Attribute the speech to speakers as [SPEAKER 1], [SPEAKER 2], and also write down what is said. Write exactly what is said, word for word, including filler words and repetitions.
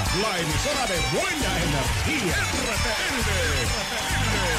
[SPEAKER 1] la emisora de buena energía. R T N.